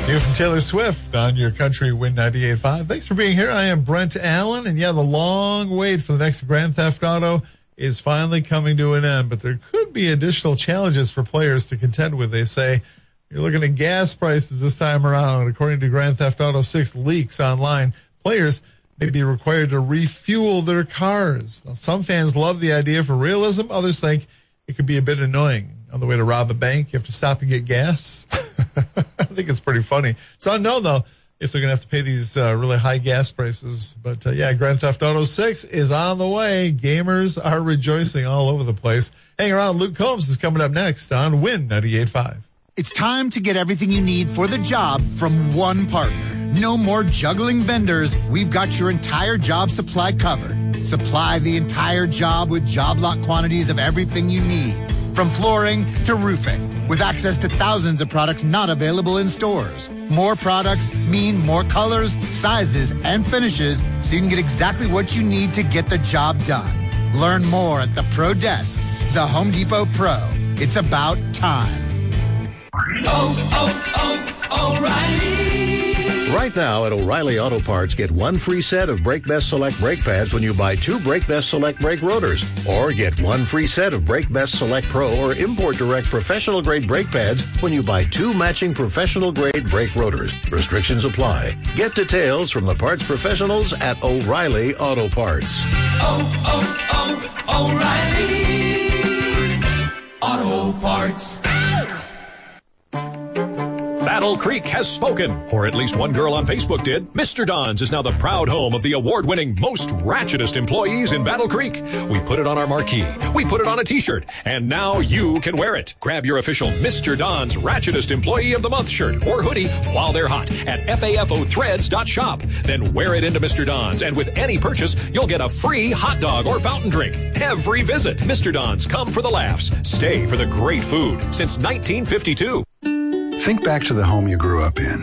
New from Taylor Swift on your country Win 98.5. Thanks for being here. I am Brent Allen, and the long wait for the next Grand Theft Auto is finally coming to an end, but there could be additional challenges for players to contend with. They say you're looking at gas prices this time around. According to Grand Theft Auto 6 leaks online, players may be required to refuel their cars. Now, some fans love the idea for realism. Others think it could be a bit annoying. On the way to rob a bank, you have to stop and get gas. I think it's pretty funny. It's unknown, though, if they're going to have to pay these really high gas prices. But, Grand Theft Auto 6 is on the way. Gamers are rejoicing all over the place. Hang around. Luke Combs is coming up next on Win 98.5. It's time to get everything you need for the job from one partner. No more juggling vendors. We've got your entire job supply covered. Supply the entire job with job lot quantities of everything you need, from flooring to roofing, with access to thousands of products not available in stores. More products mean more colors, sizes, and finishes, so you can get exactly what you need to get the job done. Learn more at the Pro Desk, the Home Depot Pro. It's about time. O'Reilly. Right now at O'Reilly Auto Parts, get one free set of Brake Best Select brake pads when you buy two Brake Best Select brake rotors. Or get one free set of Brake Best Select Pro or Import Direct professional grade brake pads when you buy two matching professional grade brake rotors. Restrictions apply. Get details from the parts professionals at O'Reilly Auto Parts. O'Reilly Auto Parts. Battle Creek has spoken, or at least one girl on Facebook did. Mr. Don's is now the proud home of the award-winning most ratchetest employees in Battle Creek. We put it on our marquee. We put it on a t-shirt. And now you can wear it. Grab your official Mr. Don's Ratchetest Employee of the Month shirt or hoodie while they're hot at FAFOthreads.shop. Then wear it into Mr. Don's, and with any purchase, you'll get a free hot dog or fountain drink every visit. Mr. Don's, come for the laughs. Stay for the great food since 1952. Think back to the home you grew up in.